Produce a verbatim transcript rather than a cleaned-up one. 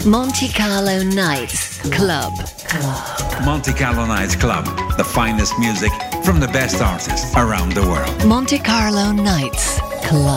Monte Carlo Nights Club. Monte Carlo Nights Club, the finest music from the best artists around the world. Monte Carlo Nights Club.